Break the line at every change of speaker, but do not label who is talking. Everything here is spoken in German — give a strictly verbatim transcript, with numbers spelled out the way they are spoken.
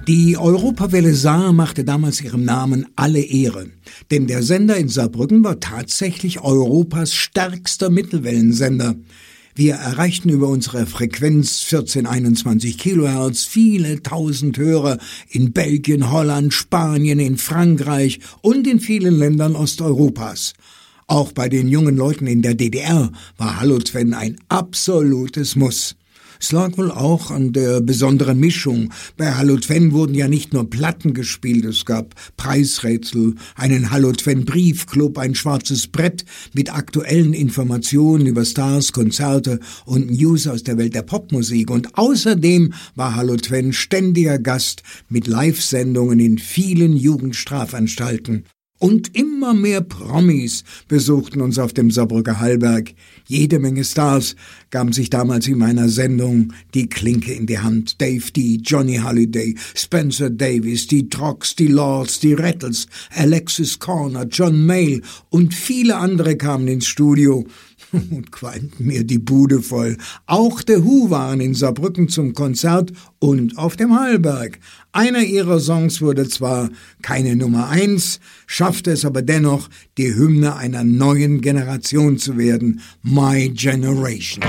Die Europawelle Saar machte damals ihrem Namen alle Ehre, denn der Sender in Saarbrücken war tatsächlich Europas stärkster Mittelwellensender. Wir erreichten über unsere Frequenz vierzehnhunderteinundzwanzig Kilohertz viele tausend Hörer in Belgien, Holland, Spanien, in Frankreich und in vielen Ländern Osteuropas. Auch bei den jungen Leuten in der D D R war Hallo Twen ein absolutes Muss. Es lag wohl auch an der besonderen Mischung. Bei Hallo Twen wurden ja nicht nur Platten gespielt, es gab Preisrätsel, einen Hallo Twen Briefclub, ein schwarzes Brett mit aktuellen Informationen über Stars, Konzerte und News aus der Welt der Popmusik. Und außerdem war Hallo Twen ständiger Gast mit Live-Sendungen in vielen Jugendstrafanstalten. Und immer mehr Promis besuchten uns auf dem Saarbrücker Hallberg. Jede Menge Stars gaben sich damals in meiner Sendung die Klinke in die Hand. Dave D., Johnny Halliday, Spencer Davis, die Trox, die Lords, die Rattles, Alexis Corner, John Mayall und viele andere kamen ins Studio und qualmten mir die Bude voll. Auch The Who waren in Saarbrücken zum Konzert und auf dem Hallberg. Einer ihrer Songs wurde zwar keine Nummer eins, schaffte es aber dennoch, die Hymne einer neuen Generation zu werden, My Generation.